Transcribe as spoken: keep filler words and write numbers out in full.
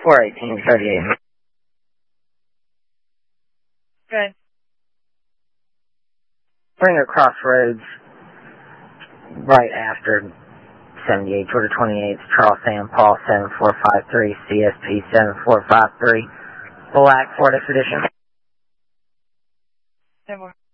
four eighteen thirty-eight. Good. Springer Crossroads, right after seventy-eight, Georgia twenty-eight, Charles Sam Paul seven four five three, C S P seven four five three, Black Ford Expedition. seven four